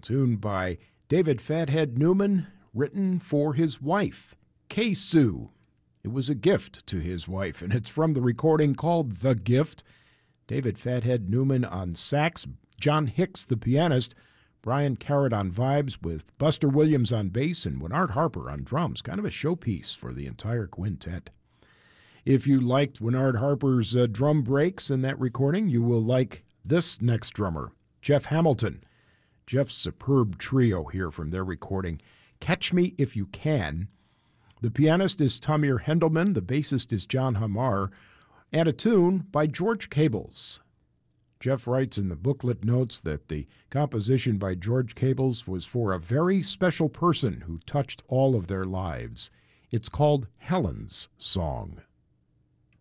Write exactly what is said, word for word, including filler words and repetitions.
tune by David Fathead Newman, written for his wife, Kay Sue. It was a gift to his wife, and it's from the recording called The Gift. David Fathead Newman on sax, John Hicks, the pianist, Brian Carrot on vibes with Buster Williams on bass and Winard Harper on drums. Kind of a showpiece for the entire quintet. If you liked Winard Harper's uh, drum breaks in that recording, you will like this next drummer, Jeff Hamilton. Jeff's superb trio here from their recording, Catch Me If You Can. The pianist is Tamir Hendelman, the bassist is John Hamar, and a tune by George Cables. Jeff writes in the booklet notes that the composition by George Cables was for a very special person who touched all of their lives. It's called Helen's Song.